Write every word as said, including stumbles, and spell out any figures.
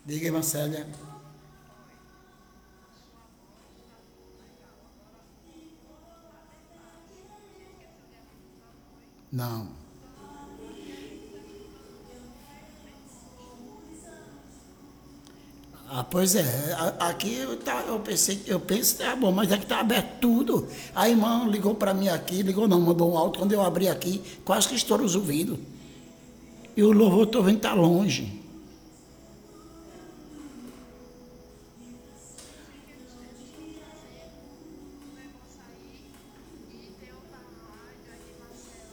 Diga, irmã Célia. Não. Ah, pois é, a- aqui eu, tá, eu pensei, eu penso que tá bom, mas é que tá aberto tudo. A irmã ligou para mim aqui, ligou não, mandou um áudio, quando eu abri aqui, quase que estourou os ouvidos. E o louvor tô vendo tá longe.